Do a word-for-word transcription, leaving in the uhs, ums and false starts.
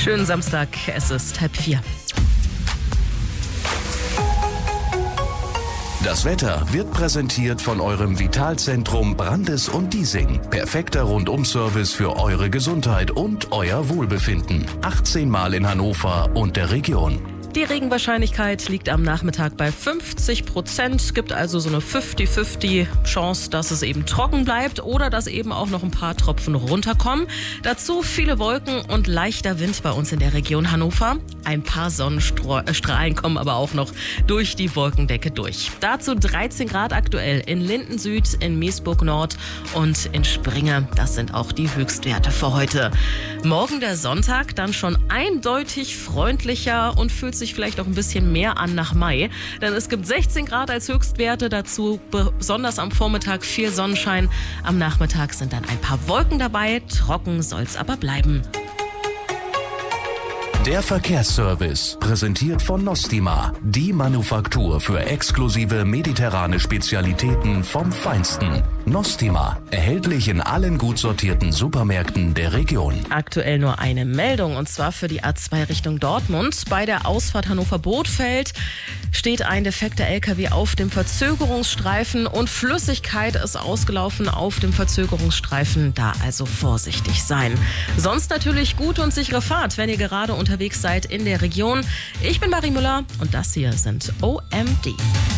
Schönen Samstag, es ist halb vier. Das Wetter wird präsentiert von eurem Vitalzentrum Brandes und Diesing. Perfekter Rundum-Service für eure Gesundheit und euer Wohlbefinden. achtzehn Mal in Hannover und der Region. Die Regenwahrscheinlichkeit liegt am Nachmittag bei fünfzig Prozent. Es gibt also so eine fünfzig fünfzig Chance, dass es eben trocken bleibt oder dass eben auch noch ein paar Tropfen runterkommen. Dazu viele Wolken und leichter Wind bei uns in der Region Hannover. Ein paar Sonnenstrahlen kommen aber auch noch durch die Wolkendecke durch. Dazu dreizehn Grad aktuell in Linden Süd, in Meesburg Nord und in Springe. Das sind auch die Höchstwerte für heute. Morgen der Sonntag dann schon eindeutig freundlicher und fühlt sich vielleicht auch ein bisschen mehr an nach Mai. Denn es gibt sechzehn Grad als Höchstwerte, dazu besonders am Vormittag viel Sonnenschein. Am Nachmittag sind dann ein paar Wolken dabei, trocken soll es aber bleiben. Der Verkehrsservice, präsentiert von Nostima, die Manufaktur für exklusive mediterrane Spezialitäten vom Feinsten. Nostima, erhältlich in allen gut sortierten Supermärkten der Region. Aktuell nur eine Meldung, und zwar für die A zwei Richtung Dortmund. Bei der Ausfahrt Hannover-Bothfeld steht ein defekter L K W auf dem Verzögerungsstreifen und Flüssigkeit ist ausgelaufen auf dem Verzögerungsstreifen. Da also vorsichtig sein. Sonst natürlich gute und sichere Fahrt, wenn ihr gerade unterwegs seid in der Region. Ich bin Marie Müller und das hier sind O M D.